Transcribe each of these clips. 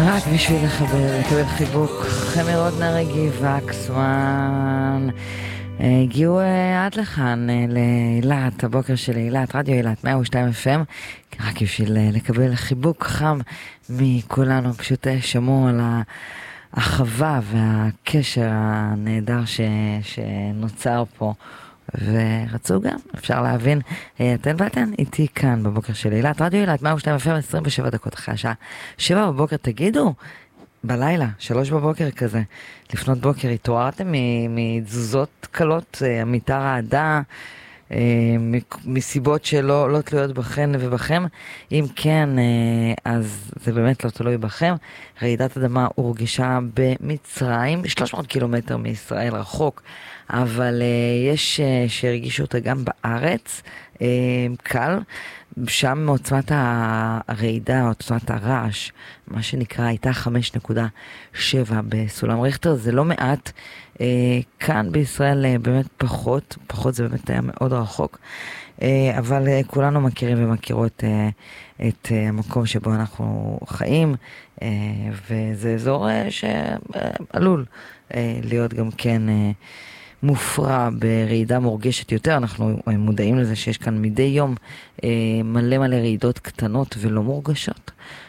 רק בשביל לקבל חיבוק. חמי רודנר, וקסמן הגיעו עד לכאן לאילת, הבוקר של אילת, רדיו אילת 102 FM, רק בשביל לקבל חיבוק חם מכולנו. פשוט שמעו על האחווה והקשר הנהדר שנוצר פה, ורצו גם, אפשר להבין, אתן ואתן איתי כאן בבוקר של אילת, רדיו אילת 102 FM, 27 דקות אחרי השעה 7 בבוקר. תגידו, בלילה, 3 בבוקר כזה, לפנות בוקר, התעוררתם מתזוזות קלות, המיטה רעדה, מסיבות שלא תלויות בכן ובכם? אם כן, אז זה באמת לא תלוי בכם. רעידת אדמה הורגשה במצרים, 300 קילומטר מישראל, רחוק, אבל יש שהרגישו אותה גם בארץ, קל. שם מעוצמת הרעידה, עוצמת הרעש, מה שנקרא, הייתה 5.7 בסולם ריכטר. זה לא מעט. כאן בישראל באמת פחות זה באמת היה מאוד רחוק, אבל כולנו מכירים ומכירות את המקום שבו אנחנו חיים, וזה אזור שעלול להיות גם כן מופרע ברעידה מורגשת יותר. אנחנו מודעים לזה שיש כאן מדי יום מלא רעידות קטנות ולא מורגשות,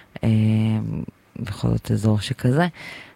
בכל זאת אזור שכזה.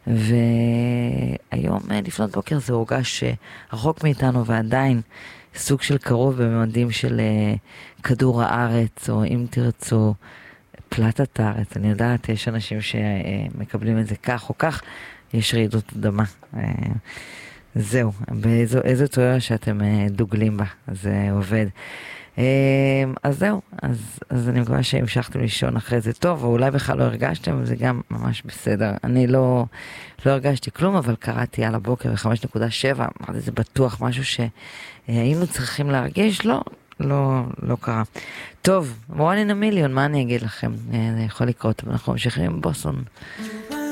והיום לפנות בוקר זה הורגש רחוק מאיתנו, ועדיין סוג של קרוב בממדים של כדור הארץ, או אם תרצו פלטת הארץ. אני יודעת, יש אנשים שמקבלים את זה כך או כך, יש רעידות אדמה. זהו, באיזו תיאוריה שאתם דוגלים בה, זה עובד. אז זהו, אז אני מקווה שהמשכתם לישון אחרי זה טוב, או אולי בכלל לא הרגשתם, וזה גם ממש בסדר. אני לא הרגשתי כלום, אבל קראתי על הבוקר ב-5.7, אמרתי, זה בטוח משהו שהיינו צריכים להרגיש. לא קרה. טוב, one in a million, מה אני אגיד לכם? זה יכול לקרות, אבל אנחנו ממשיכים עם בוסון.